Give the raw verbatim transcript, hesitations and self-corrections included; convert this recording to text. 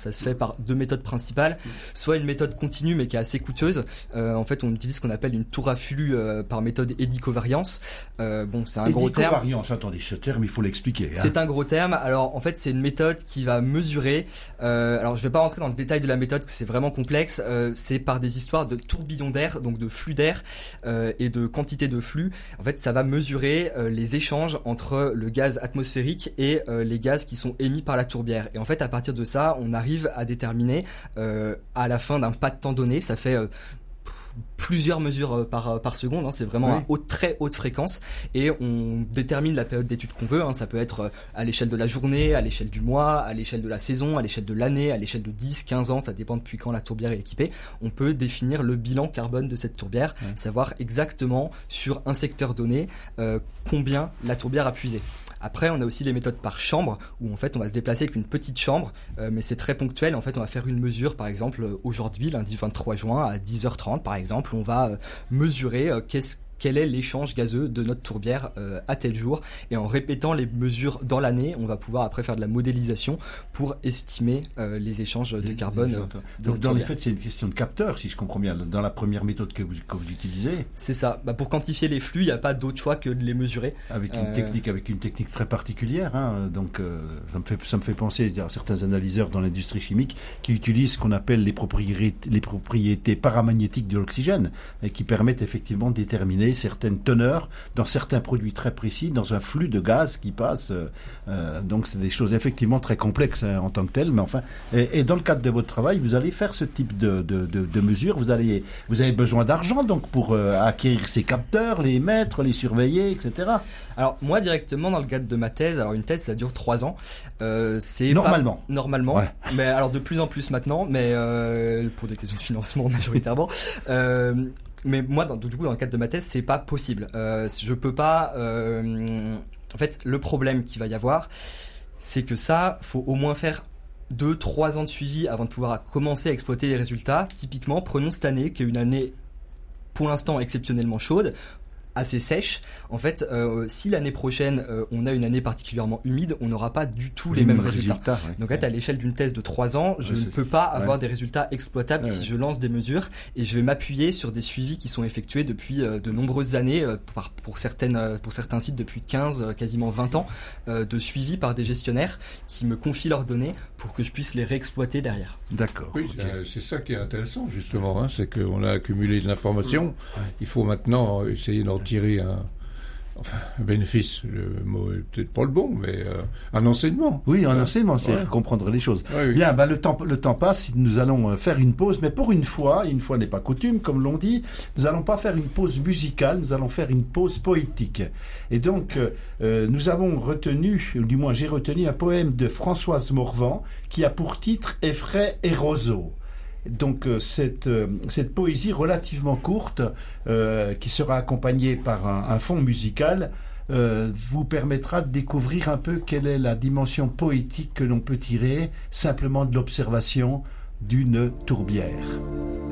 ça se fait par deux méthodes principales. Soit une méthode continue mais qui est assez coûteuse. Euh, en fait, on utilise ce qu'on appelle une tour à flux euh, par méthode édicovariance. Euh, bon, c'est un gros terme. Édicovariance, attendez, ce terme, il faut l'expliquer. Hein. C'est un gros terme. Alors, en fait, c'est une méthode qui va mesurer. Euh, alors, je vais pas rentrer dans le détail de la méthode, parce que c'est vraiment complexe. Euh, c'est par des histoires de tourbillons d'air, donc de flux d'air euh, et de quantité de flux. En fait, ça va mesurer euh, les échanges entre le gaz atmosphérique et euh, les gaz qui sont émis par la tourbière. Et en fait, à partir de ça, on arrive à déterminer euh, à la fin d'un pas de temps donné, ça fait euh, plusieurs mesures par par seconde, hein, c'est vraiment oui. à haute, très haute fréquence, et on détermine la période d'étude qu'on veut, hein, ça peut être à l'échelle de la journée, à l'échelle du mois, à l'échelle de la saison, à l'échelle de l'année, à l'échelle de dix, quinze ans, ça dépend depuis quand la tourbière est équipée. On peut définir le bilan carbone de cette tourbière, oui. savoir exactement sur un secteur donné euh, combien la tourbière a puisé. Après, on a aussi les méthodes par chambre, où en fait on va se déplacer avec une petite chambre, euh, mais c'est très ponctuel. En fait, on va faire une mesure, par exemple, aujourd'hui, lundi vingt-trois juin, à dix heures trente, par exemple, on va euh, mesurer euh, qu'est-ce quel est l'échange gazeux de notre tourbière euh, à tel jour, et en répétant les mesures dans l'année, on va pouvoir après faire de la modélisation pour estimer euh, les échanges de carbone. Les, les de Donc dans les faits, c'est une question de capteur, si je comprends bien, dans la première méthode que vous, que vous utilisez. C'est ça. Bah, pour quantifier les flux, il n'y a pas d'autre choix que de les mesurer. Avec une euh... technique, avec une technique très particulière. Hein. Donc euh, ça me fait, ça me fait penser à certains analyseurs dans l'industrie chimique qui utilisent ce qu'on appelle les propriétés, les propriétés paramagnétiques de l'oxygène, et qui permettent effectivement de déterminer certaines teneurs dans certains produits très précis, dans un flux de gaz qui passe. Euh, donc c'est des choses effectivement très complexes hein, en tant que telles, mais enfin, et, et dans le cadre de votre travail, vous allez faire ce type de, de, de, de mesures. Vous allez, vous avez besoin d'argent donc pour euh, acquérir ces capteurs, les mettre, les surveiller, et cetera. Alors moi directement dans le cadre de ma thèse, alors une thèse ça dure trois ans. Euh, c'est normalement. Pas, normalement. Ouais. Mais alors de plus en plus maintenant, mais euh, pour des questions de financement majoritairement. euh, Mais moi, dans, du coup, dans le cadre de ma thèse, c'est pas possible. Euh, je peux pas. Euh, en fait, le problème qu'il va y avoir, c'est que ça, faut au moins faire deux, trois ans de suivi avant de pouvoir commencer à exploiter les résultats. Typiquement, prenons cette année, qui est une année, pour l'instant, exceptionnellement chaude, assez sèche. En fait, euh, si l'année prochaine euh, on a une année particulièrement humide, on n'aura pas du tout les, les mêmes résultats. résultats ouais. Donc, en fait, à l'échelle d'une thèse de trois ans, je ouais, ne peux pas ouais. avoir des résultats exploitables ouais, si ouais. je lance des mesures, et je vais m'appuyer sur des suivis qui sont effectués depuis euh, de nombreuses années, euh, par, pour certaines, euh, pour certains sites depuis quinze, euh, quasiment vingt ans, euh, de suivi par des gestionnaires qui me confient leurs données pour que je puisse les réexploiter derrière. D'accord. Oui, okay. c'est ça qui est intéressant justement, hein, c'est qu'on a accumulé de l'information. Ouais. Il faut maintenant essayer d'en tirer un, enfin, un bénéfice, le mot est peut-être pas le bon, mais euh, un enseignement. Oui, un enseignement, c'est ouais. comprendre les choses. Ouais, oui. Bien, bah, le temps, le temps passe, nous allons faire une pause, mais pour une fois, une fois n'est pas coutume, comme l'on dit, nous allons pas faire une pause musicale, nous allons faire une pause poétique. Et donc, euh, nous avons retenu, ou du moins j'ai retenu un poème de Françoise Morvan, qui a pour titre « Effraie et roseau ». Donc euh, cette, euh, cette poésie relativement courte, euh, qui sera accompagnée par un, un fond musical, euh, vous permettra de découvrir un peu quelle est la dimension poétique que l'on peut tirer simplement de l'observation d'une tourbière.